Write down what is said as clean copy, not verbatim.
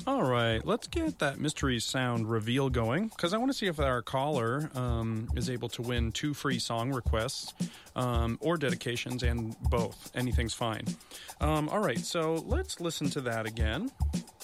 All right, let's get that mystery sound reveal going, because I want to see if our caller is able to win 2 free song requests or dedications, and both. Anything's fine. All right, so let's listen to that again.